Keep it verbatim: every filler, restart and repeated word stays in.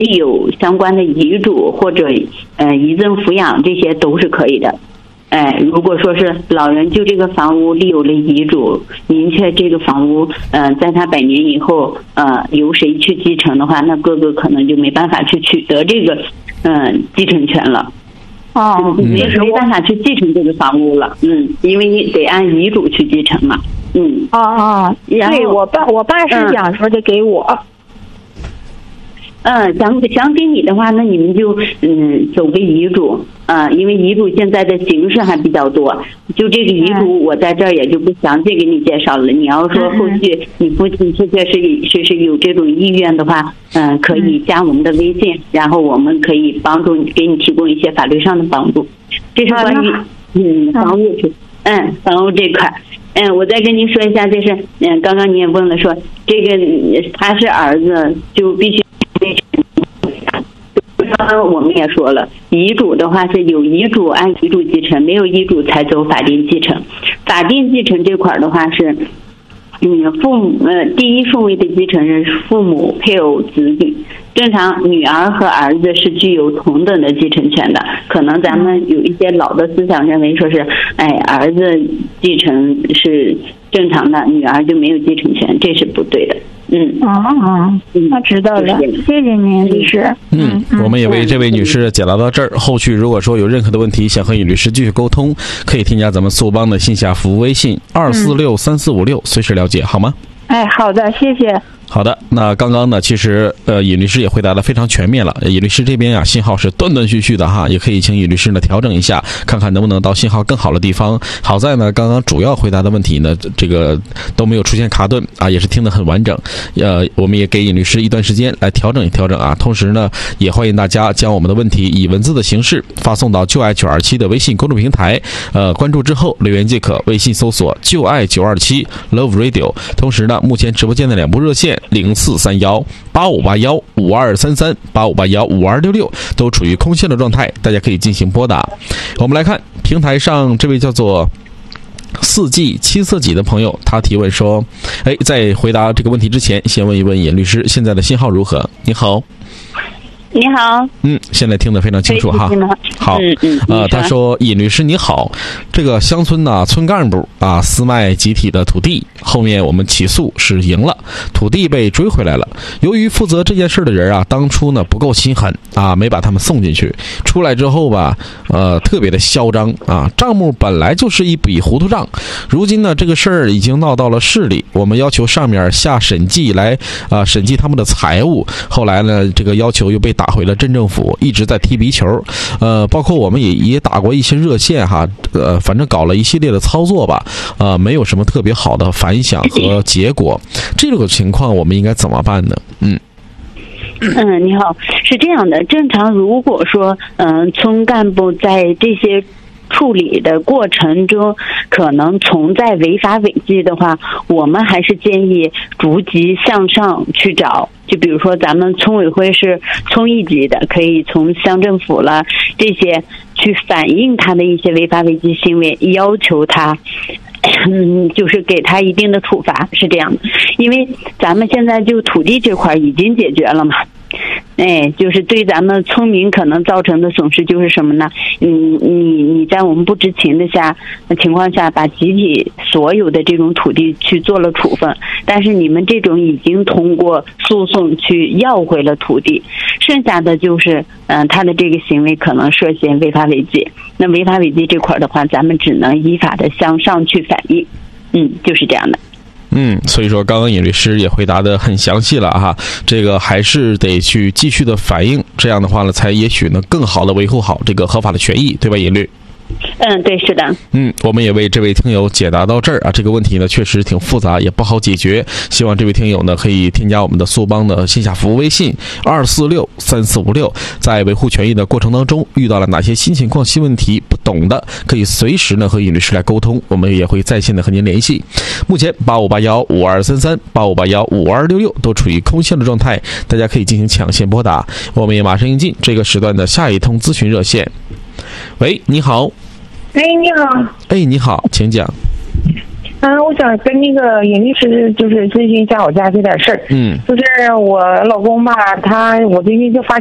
有相关的遗嘱或者呃遗赠抚养，这些都是可以的。哎，如果说是老人就这个房屋立有了遗嘱，明确这个房屋，嗯、呃，在他百年以后，呃，由谁去继承的话，那哥哥可能就没办法去取得这个，嗯、呃，继承权了。 哦， 没没办法去继承这个房屋了，嗯，因为你得按遗嘱去继承嘛，嗯。 哦哦，对我爸，我爸是想说的给我。 嗯，想想给你的话，那你们就嗯走个遗嘱，啊、呃，因为遗嘱现在的形式还比较多，就这个遗嘱我在这儿也就不详细给你介绍了。你要说后续你父亲确确实实是有这种意愿的话，嗯、呃，可以加我们的微信，然后我们可以帮助你，给你提供一些法律上的帮助。这是关于嗯房屋嗯房屋这块。嗯，我再跟您说一下，就是嗯，刚刚你也问了说，这个他是儿子就必须。刚刚我们也说了，遗嘱的话是有遗嘱按遗嘱继承，没有遗嘱才走法定继承。法定继承这块的话是，嗯，父母呃第一顺位的继承人是父母、配偶、子女。正常女儿和儿子是具有同等的继承权的，可能咱们有一些老的思想认为说是，哎，儿子继承是正常的，女儿就没有继承权，这是不对的。嗯， 哦哦，那知道了，谢谢您，律师。 嗯，我们也为这位女士解答到这儿。后续如果说有任何的问题，想和尹律师继续沟通，可以添加咱们速邦的线下服务微信二四六三四五六，随时了解，好吗？ 哎，好的，谢谢。 好的，那刚刚呢，其实呃，尹律师也回答得非常全面了。尹律师这边啊，信号是断断续续的哈，也可以请尹律师呢调整一下，看看能不能到信号更好的地方。好在呢，刚刚主要回答的问题呢，这个都没有出现卡顿啊，也是听得很完整。呃，我们也给尹律师一段时间来调整一调整啊。同时呢，也欢迎大家将我们的问题以文字的形式发送到就爱九二七的微信公众平台，呃，关注之后留言即可，微信搜索就爱九二七 Love Radio。同时呢，目前直播间的两部热线。零四三幺八五八幺五二三三八五八幺五二六六都处于空线的状态，大家可以进行拨打。我们来看平台上这位叫做四季七色几的朋友，他提问说：“哎，在回答这个问题之前，先问一问尹律师，现在的信号如何？”你好。 你好， 嗯，现在听得非常清楚哈。好， 嗯嗯， 呃，他说尹律师你好，这个乡村呢、啊、村干部啊私卖集体的土地，后面我们起诉是赢了，土地被追回来了。由于负责这件事的人啊，当初呢不够心狠啊，没把他们送进去，出来之后吧，呃，特别的嚣张啊，账目本来就是一笔糊涂账，如今呢这个事儿已经闹到了市里，我们要求上面下审计来啊审计他们的财务，后来呢这个要求又被打回了镇政府，一直在踢皮球，呃，包括我们也也打过一些热线哈，呃，反正搞了一系列的操作吧，呃，没有什么特别好的反响和结果。这种情况我们应该怎么办呢？嗯。 嗯，你好，是这样的，正常如果说，嗯、呃，村干部在这些处理的过程中可能存在违法违纪的话，我们还是建议逐级向上去找。就比如说咱们村委会是村一级的，可以从乡政府了这些去反映他的一些违法违纪行为，要求他嗯，就是给他一定的处罚，是这样的。因为咱们现在就土地这块已经解决了嘛，哎，就是对咱们村民可能造成的损失就是什么呢？嗯，你你在我们不知情的下情况下，把集体所有的这种土地去做了处分，但是你们这种已经通过诉讼去要回了土地，剩下的就是嗯、呃，他的这个行为可能涉嫌违法违纪。那违法违纪这块的话，咱们只能依法的向上去反映，嗯，就是这样的。 嗯，所以说刚刚尹律师也回答得很详细了哈，这个还是得去继续的反映，这样的话呢，才也许能更好的维护好这个合法的权益，对吧，尹律？ 嗯，对，是的。 嗯，我们也为这位听友解答到这儿啊，这个问题呢确实挺复杂，也不好解决。希望这位听友呢可以添加我们的速邦的线下服务微信二四六三四五六，在维护权益的过程当中，遇到了哪些新情况、新问题不懂的，可以随时呢和尹律师来沟通，我们也会在线的和您联系。目前八五八幺五二三三、八五八幺五二六六都处于空线的状态，大家可以进行抢先拨打。我们也马上迎进这个时段的下一通咨询热线。喂，你好。 哎，你好。 哎，你好，请讲。 嗯，我想跟那个尹律师就是咨询一下我家这点事儿。 嗯， 就是我老公吧，他我最近就发